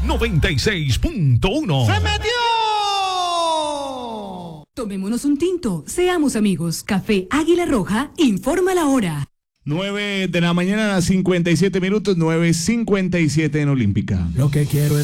96.1. ¡Se metió! Tomémonos un tinto, seamos amigos. Café Águila Roja informa la hora. 9 de la mañana, 57 minutos, 9:57 en Olímpica. Lo que quiero es